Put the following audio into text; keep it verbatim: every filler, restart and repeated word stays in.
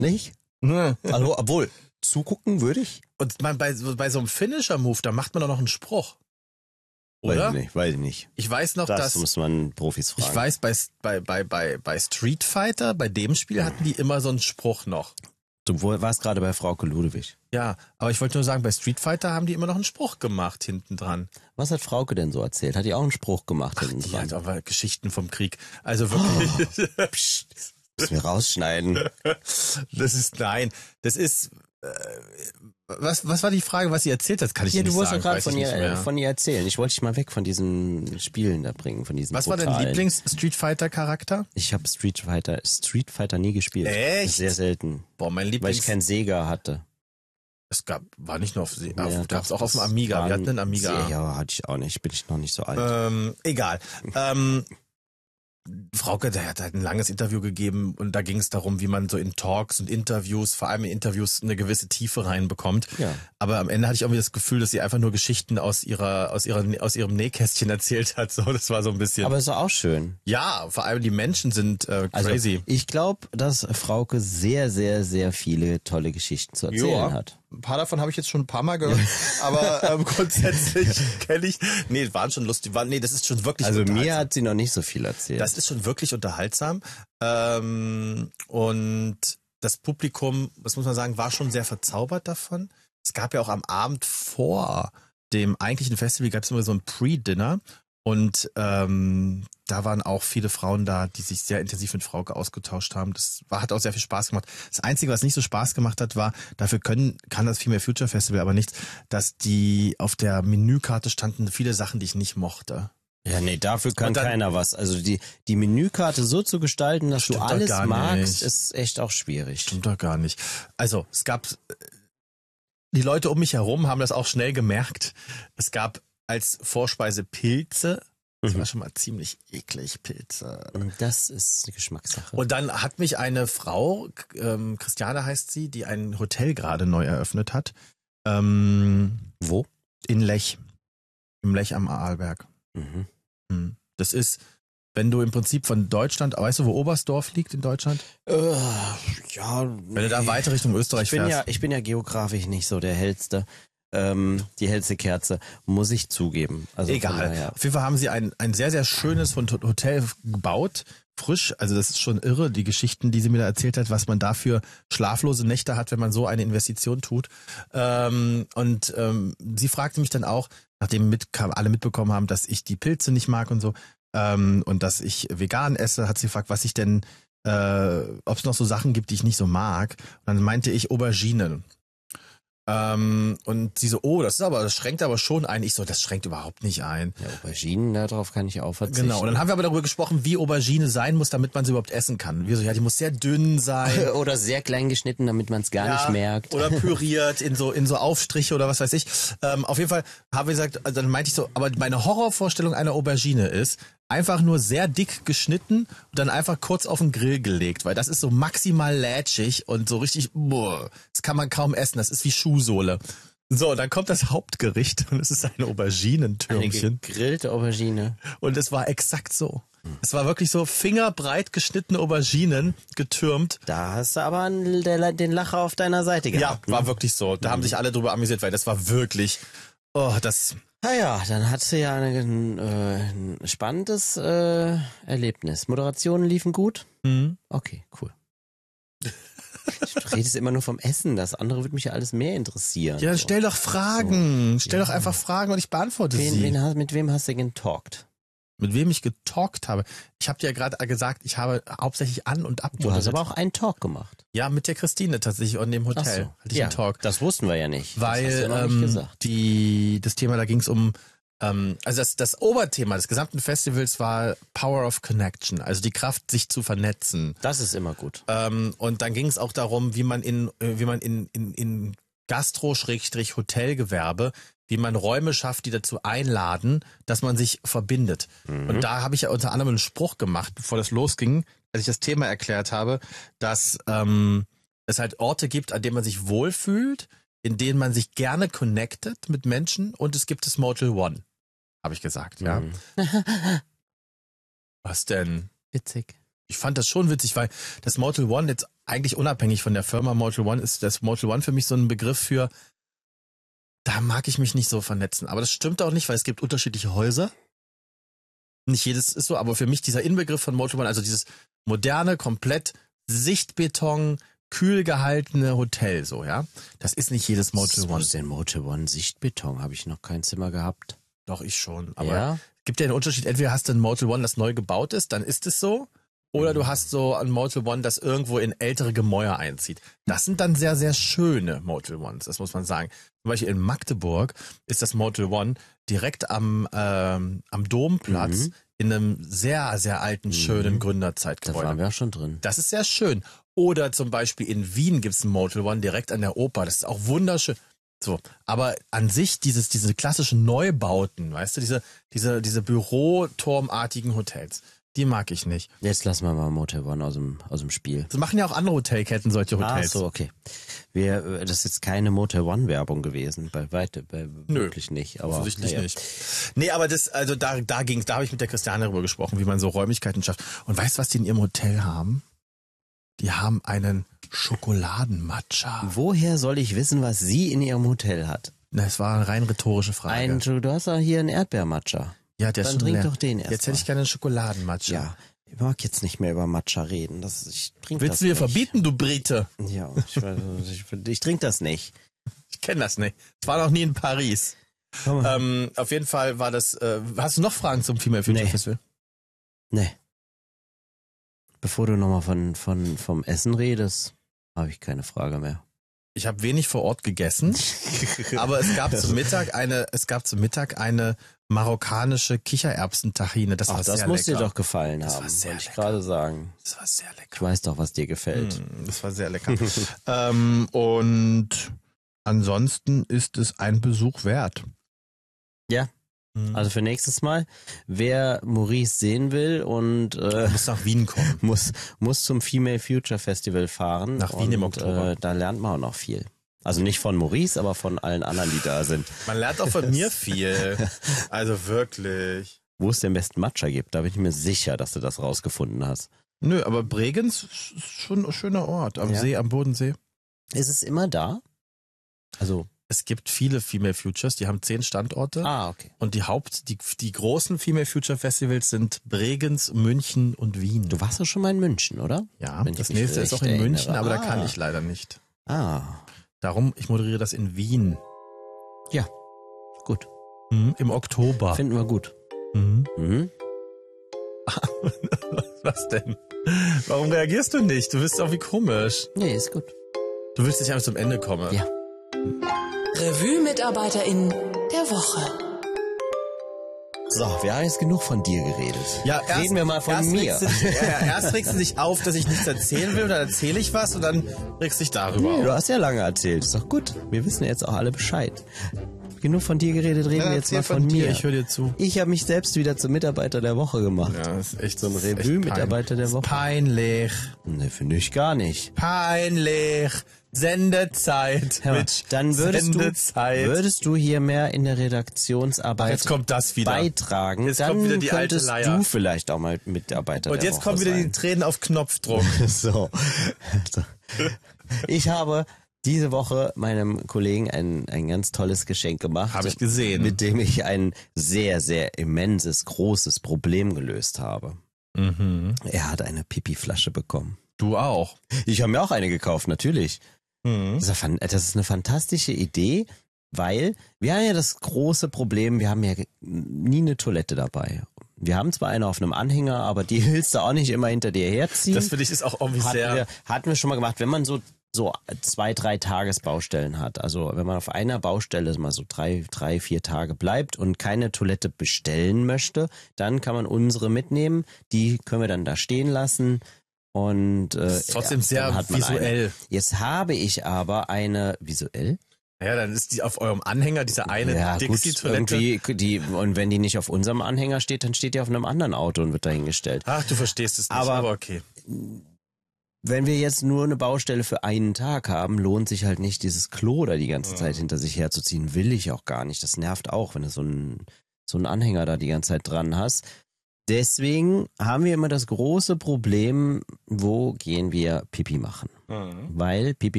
Nicht? Also, obwohl, zugucken würde ich. Und man, bei, bei so einem Finisher-Move, da macht man doch noch einen Spruch. Oder? Weiß ich nicht, weiß ich nicht. Ich weiß noch, das dass... muss man Profis fragen. Ich weiß, bei, bei, bei, bei, bei Street Fighter, bei dem Spiel hatten die immer so einen Spruch noch. Du warst gerade bei Frauke Ludewig. Ja, aber ich wollte nur sagen, bei Street Fighter haben die immer noch einen Spruch gemacht hinten dran. Was hat Frauke denn so erzählt? Hat die auch einen Spruch gemacht Ach, hinten die dran? hat aber Geschichten vom Krieg. Also wirklich. Oh. Psst, müssen wir rausschneiden. Das ist, nein, das ist, äh, was, was war die Frage, was sie erzählt hat? Kann ich Ja, dir nicht du wolltest sagen. doch gerade Weiß von ich ihr, nicht mehr. von ihr erzählen. Ich wollte dich mal weg von diesen Spielen da bringen, von diesen Was war dein brutalen. Lieblings-Street Fighter-Charakter? Ich habe Street Fighter, Street Fighter nie gespielt. Echt? Sehr selten. Boah, mein Lieblings... Weil ich kein Sega hatte. Es gab, war nicht nur auf, Se- Ja, auf doch, gab's auch auf dem das Amiga. Wir waren hatten einen Amiga. Ja, hatte ich auch nicht. Bin ich noch nicht so alt. Ähm, egal. ähm, Frauke, der hat halt ein langes Interview gegeben und da ging es darum, wie man so in Talks und Interviews, vor allem in Interviews, eine gewisse Tiefe reinbekommt. Ja. Aber am Ende hatte ich irgendwie das Gefühl, dass sie einfach nur Geschichten aus ihrer, aus ihrer, aus ihrem Nähkästchen erzählt hat. So, das war so ein bisschen. Aber ist doch auch schön. Ja, vor allem die Menschen sind äh, crazy. Also, ich glaube, dass Frauke sehr, sehr, sehr viele tolle Geschichten zu erzählen Ja. hat. Ein paar davon habe ich jetzt schon ein paar Mal gehört, aber ähm, grundsätzlich kenne ich. Nee, waren schon lustig. Waren, nee, das ist schon wirklich Also unterhaltsam. mir hat sie noch nicht so viel erzählt. Das ist schon wirklich unterhaltsam. Ähm, und das Publikum, das muss man sagen, war schon sehr verzaubert davon. Es gab ja auch am Abend vor dem eigentlichen Festival, gab es immer so ein Pre-Dinner. Und ähm, da waren auch viele Frauen da, die sich sehr intensiv mit Frauke ausgetauscht haben. Das war, hat auch sehr viel Spaß gemacht. Das Einzige, was nicht so Spaß gemacht hat, war, dafür können kann das Female Future Festival aber nichts, dass die auf der Menükarte standen viele Sachen, die ich nicht mochte. Ja, nee, dafür kann Und dann- keiner was. Also die die Menükarte so zu gestalten, dass du Stimmt doch alles gar magst, nicht. ist echt auch schwierig. Stimmt doch gar nicht. Also, es gab, die Leute um mich herum haben das auch schnell gemerkt. Es gab als Vorspeise Pilze. Das Mhm. war schon mal ziemlich eklig, Pilze. Das ist eine Geschmackssache. Und dann hat mich eine Frau, ähm, Christiane heißt sie, die ein Hotel gerade neu eröffnet hat, ähm, wo? in Lech, im Lech am Arlberg. Mhm. Hm. Das ist, wenn du im Prinzip von Deutschland, weißt du, wo Oberstdorf liegt in Deutschland? Äh, ja, Wenn du da weiter Richtung Österreich ich bin fährst. ja, ich bin ja geografisch nicht so der hellste, ähm, die hellste Kerze, muss ich zugeben. Also von Egal. daher- Auf jeden Fall haben sie ein, ein sehr, sehr schönes Hotel gebaut. Frisch. Also das ist schon irre, die Geschichten, die sie mir da erzählt hat, was man da für schlaflose Nächte hat, wenn man so eine Investition tut. Ähm, und ähm, sie fragte mich dann auch, nachdem mit, alle mitbekommen haben, dass ich die Pilze nicht mag und so, ähm, und dass ich vegan esse, hat sie gefragt, was ich denn, äh, ob es noch so Sachen gibt, die ich nicht so mag. Und dann meinte ich Auberginen. Ähm, und sie so, oh, das ist aber, das schränkt aber schon ein. Ich so, das schränkt überhaupt nicht ein. Ja, Auberginen, darauf kann ich auch verzichten. Genau, und dann haben wir aber darüber gesprochen, wie Aubergine sein muss, damit man sie überhaupt essen kann. Wir so, ja, die muss sehr dünn sein. Oder sehr klein geschnitten, damit man es gar Ja, nicht merkt. Oder püriert in so in so Aufstriche oder was weiß ich. Ähm, auf jeden Fall haben wir gesagt, also dann meinte ich so, aber meine Horrorvorstellung einer Aubergine ist, einfach nur sehr dick geschnitten und dann einfach kurz auf den Grill gelegt, weil das ist so maximal lätschig und so richtig, boah, das kann man kaum essen, das ist wie Schuhsohle. So, dann kommt das Hauptgericht und es ist ein Eine Auberginentürmchen. gegrillte Aubergine. Und es war exakt so. Es war wirklich so fingerbreit geschnittene Auberginen getürmt. Da hast du aber einen- der- den Lacher auf deiner Seite Ja, gehabt. war ne? wirklich so. Da haben sich alle drüber amüsiert, weil das war wirklich, oh, das, Naja, dann hattest du ja ein, äh, ein spannendes äh, Erlebnis. Moderationen liefen gut? hm. Okay, cool. Du redest immer nur vom Essen, das andere würde mich ja alles mehr interessieren. Ja, dann So. stell doch Fragen. Stell Ja. doch einfach Fragen und ich beantworte Wen, sie. wen, hast- mit wem hast du getalkt? Mit wem ich getalkt habe. Ich habe dir ja gerade gesagt, ich habe hauptsächlich an- und ab. Du hast aber auch einen Talk gemacht. Ja, mit der Christine tatsächlich und dem Hotel. Ach so. Hatte ich Ja, einen Talk. das wussten wir ja nicht. das hast Weil du noch nicht ähm, gesagt. die das Thema, da ging es um, ähm, also das, das Oberthema des gesamten Festivals war Power of Connection, also die Kraft, sich zu vernetzen. Das ist immer gut. Ähm, und dann ging es auch darum, wie man in, äh, wie man in, in, in Gastro-Hotelgewerbe, wie man Räume schafft, die dazu einladen, dass man sich verbindet. Mhm. Und da habe ich ja unter anderem einen Spruch gemacht, bevor das losging, als ich das Thema erklärt habe, dass ähm, es halt Orte gibt, an denen man sich wohlfühlt, in denen man sich gerne connectet mit Menschen und es gibt das Motel One, habe ich gesagt, ja. Mhm. Was denn? Witzig. Ich fand das schon witzig, weil das Motel One jetzt eigentlich unabhängig von der Firma Motel One, ist das Motel One für mich so ein Begriff für, da mag ich mich nicht so vernetzen. Aber das stimmt auch nicht, weil es gibt unterschiedliche Häuser. Nicht jedes ist so, aber für mich dieser Inbegriff von Motel One, also dieses moderne, komplett Sichtbeton, kühl gehaltene Hotel, so, ja. Das ist nicht jedes Motel One. Was ist denn Motel One? Sichtbeton, habe ich noch kein Zimmer gehabt. Doch, ich schon. Aber Ja? es gibt ja einen Unterschied, entweder hast du ein Motel One, das neu gebaut ist, dann ist es so. Oder du hast so ein Motel One, das irgendwo in ältere Gemäuer einzieht. Das sind dann sehr, sehr schöne Motel Ones, das muss man sagen. Zum Beispiel in Magdeburg ist das Motel One direkt am, ähm, am Domplatz Mhm. in einem sehr, sehr alten, schönen Mhm. Da Gründerzeitgebäude. waren wir auch schon drin. Das ist sehr schön. Oder zum Beispiel in Wien gibt's ein Motel One direkt an der Oper. Das ist auch wunderschön. So, aber an sich dieses, diese klassischen Neubauten, weißt du, diese, diese, diese Büroturmartigen Hotels, die mag ich nicht. Jetzt lassen wir mal Motel One aus dem, aus dem Spiel. Das machen ja auch andere Hotelketten, solche Ah, Hotels. so, okay. Wir, äh, das ist jetzt keine Motel One Werbung gewesen, bei weitem, bei wirklich nicht. Aber Offensichtlich naja. nicht. Nee, aber das, also da, da ging's, da habe ich mit der Christiane darüber gesprochen, wie man so Räumlichkeiten schafft. Und weißt du, was die in ihrem Hotel haben? Die haben einen Schokoladenmatcha. Woher soll ich wissen, was sie in ihrem Hotel hat? Das war eine rein rhetorische Frage. Ein, du hast doch hier einen Erdbeermatcha. ja, der ist Dann schon trink leer. doch den erst Jetzt hätte ich mal. gerne einen Schokoladenmatcha. Ja, ich mag jetzt nicht mehr über Matcha reden. Das, ich trinke Willst das du dir nicht. verbieten, du Brite? Ja, ich, weiß, ich, ich trinke das nicht. Ich kenne das nicht. Ich war noch nie in Paris. Komm mal. Ähm, auf jeden Fall war das. Äh, hast du noch Fragen zum Female Future Nee. Festival? Nee. Bevor du nochmal von, von, vom Essen redest, habe ich keine Frage mehr. Ich habe wenig vor Ort gegessen, aber es gab zum Mittag eine, es gab zum Mittag eine marokkanische Kichererbsentahine. Das Ach, war das sehr muss dir lecker. doch gefallen Das war haben, sehr wollte ich lecker. gerade sagen. Das war sehr Ich lecker. weiß doch, was dir gefällt. Mm, Das war sehr lecker. ähm, und ansonsten ist es ein Besuch wert. Ja. Mhm. Also für nächstes Mal, wer Maurice sehen will und du äh, musst nach Wien kommen. muss, muss zum Female Future Festival fahren. Nach Wien und, im Oktober. Äh, da lernt man auch noch viel. Also nicht von Maurice, aber von allen anderen, die da sind. Man lernt auch von mir viel. Also wirklich. Wo es den besten Matcha gibt, da bin ich mir sicher, dass du das rausgefunden hast. Nö, aber Bregenz ist schon ein schöner Ort. Am Ja. See, am Bodensee. Ist es immer da? Also, Es gibt viele Female Futures, die haben zehn Standorte. ah, okay. Und die Haupt, die, die großen Female Future Festivals sind Bregenz, München und Wien. Du warst doch schon mal in München, oder? ja, wenn ich das mich nächste ist recht auch in erinnere. München, aber da Ah. kann ich leider nicht. Ah, Darum, ich moderiere das in Wien. ja, gut. Mhm, im Oktober. Finden wir gut. Mhm. Mhm. Was denn? Warum reagierst du nicht? Du bist irgendwie komisch. Nee, ist gut. Du willst nicht einfach zum Ende kommen. Ja. Revue-MitarbeiterInnen der Woche. So, wir haben jetzt genug von dir geredet. Ja, erst, Reden wir mal von erst mir. regst du dich- ja, ja, erst regst du dich auf, dass ich nichts erzählen will, und dann erzähle ich was und dann regst du dich darüber Nee, auf. du hast ja lange erzählt. Ist doch gut. Wir wissen jetzt auch alle Bescheid. Genug von dir geredet, reden Ja, wir jetzt erzähl mal von, dir, mir. ich höre dir zu. Ich habe mich selbst wieder zum Mitarbeiter der Woche gemacht. Ja, das ist echt So ein das ist echt Revue-Mitarbeiter der pein- Woche. Peinlich. Ne, finde ich gar nicht. Peinlich. Sendezeit. Hör mal, Mitch. dann würdest du, Sendezeit. würdest du hier mehr in der Redaktionsarbeit Jetzt kommt das wieder. beitragen, Jetzt dann kommt wieder die alte könntest Leier. du vielleicht auch mal Mitarbeiter Und der jetzt Woche kommen wieder die sein. Tränen auf Knopfdruck. So. So. Ich habe diese Woche meinem Kollegen ein, ein ganz tolles Geschenk gemacht. Habe ich gesehen. Mit dem ich ein sehr, sehr immenses, großes Problem gelöst habe. Mhm. Er hat eine Pipi-Flasche bekommen. Du auch. Ich habe mir auch eine gekauft, natürlich. Mhm. Das ist, fan- das ist eine fantastische Idee, weil wir haben ja das große Problem, wir haben ja nie eine Toilette dabei. Wir haben zwar eine auf einem Anhänger, aber die willst du auch nicht immer hinter dir herziehen. Das finde ich ist auch irgendwie hatten, sehr... wir, hatten wir schon mal gemacht, wenn man so so zwei, drei Tagesbaustellen hat. Also wenn man auf einer Baustelle mal so drei, drei, vier Tage bleibt und keine Toilette bestellen möchte, dann kann man unsere mitnehmen. Die können wir dann da stehen lassen. Und äh, Das ist trotzdem ja, sehr dann hat man visuell. Eine. Jetzt habe ich aber eine visuell. Ja, dann ist die auf eurem Anhänger, diese eine Ja, gut, Dixie-Toilette. irgendwie die und wenn die nicht auf unserem Anhänger steht, dann steht die auf einem anderen Auto und wird dahingestellt. Ach, du verstehst es nicht, aber, Aber- okay. Wenn wir jetzt nur eine Baustelle für einen Tag haben, lohnt sich halt nicht, dieses Klo da die ganze Zeit hinter sich herzuziehen. Will ich auch gar nicht. Das nervt auch, wenn du so einen, so einen Anhänger da die ganze Zeit dran hast. Deswegen haben wir immer das große Problem, wo gehen wir Pipi machen? weil Pipi